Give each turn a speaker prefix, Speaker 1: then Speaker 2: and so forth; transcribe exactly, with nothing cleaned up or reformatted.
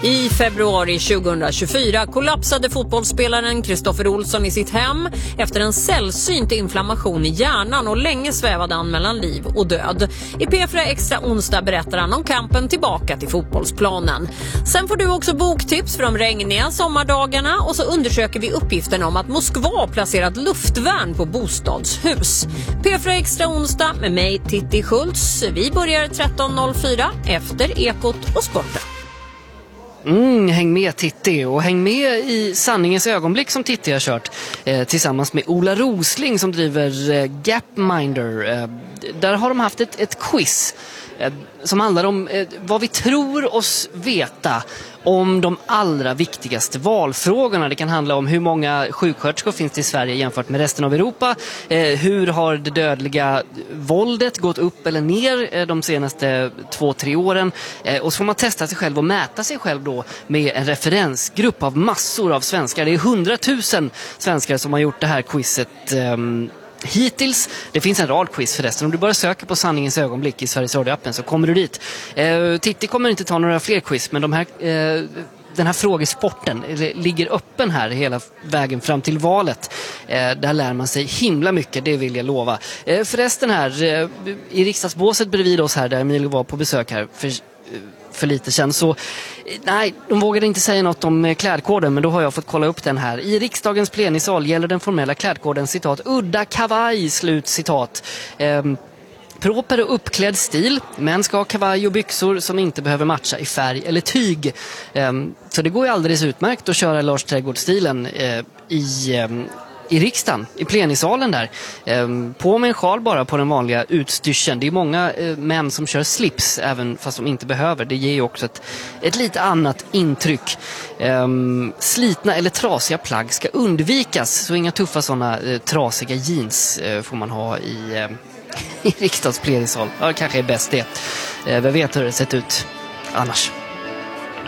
Speaker 1: I februari tjugohundratjugofyra kollapsade fotbollsspelaren Kristoffer Olsson i sitt hem efter en sällsynt inflammation i hjärnan och länge svävade han mellan liv och död. I P fyra Extra onsdag berättar han om kampen tillbaka till fotbollsplanen. Sen får du också boktips för de regniga sommardagarna och så undersöker vi uppgiften om att Moskva placerat luftvärn på bostadshus. P fyra Extra onsdag med mig Titti Schultz. Vi börjar tretton noll fyra efter Ekot och Sporten.
Speaker 2: Mm, häng med Titti och häng med i Sanningens ögonblick som Titti har kört eh, tillsammans med Ola Rosling som driver eh, Gapminder. Eh, där har de haft ett, ett quiz eh, som handlar om eh, vad vi tror oss veta om de allra viktigaste valfrågorna. Det kan handla om hur många sjuksköterskor finns det i Sverige jämfört med resten av Europa. Eh, hur har det dödliga våldet gått upp eller ner eh, de senaste två, tre åren. Eh, och så får man testa sig själv och mäta sig själv då med en referensgrupp av massor av svenskar. Det är hundratusen svenskar som har gjort det här quizet eh, hittills. Det finns en rad quiz förresten. Om du bara söker på Sanningens ögonblick i Sveriges Radio-appen så kommer du dit. Eh, Titti kommer inte ta några fler quiz, men de här, eh, den här frågesporten ligger öppen här hela vägen fram till valet. Eh, där lär man sig himla mycket, det vill jag lova. Eh, förresten här, eh, i riksdagsbåset bredvid oss här, där Emilio var på besök här för för lite sedan, så nej, de vågade inte säga något om klädkoden, men då har jag fått kolla upp den här. I riksdagens plenisal gäller den formella klädkoden citat udda kavaj, slut citat. Ehm, proper och uppklädd stil, men ska ha kavaj och byxor som inte behöver matcha i färg eller tyg. Ehm, så det går ju alldeles utmärkt att köra Lars Trädgårdsstilen eh, i eh, i riksdagen, i plenisalen där. Ehm, på med en sjal bara på den vanliga utstyrseln. Det är många eh, män som kör slips även fast de inte behöver. Det ger ju också ett, ett lite annat intryck. Ehm, slitna eller trasiga plagg ska undvikas. Så inga tuffa sådana eh, trasiga jeans eh, får man ha i, eh, i riksdagens plenisal. Ja, det kanske är bäst det. Eh, vem vet hur det sett ut annars.